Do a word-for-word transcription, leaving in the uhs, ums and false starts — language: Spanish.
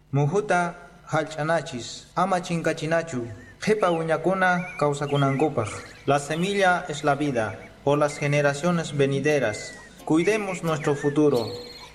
Muhuta halchanachis, ama chinkachinachu, jepa uñakuna causakunankupaj. La semilla es la vida, por las generaciones venideras. Cuidemos nuestro futuro.